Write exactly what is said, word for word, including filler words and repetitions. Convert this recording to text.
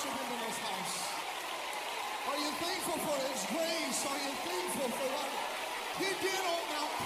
worship him in this house? Are you thankful for his grace? Are you thankful for what he did on Mount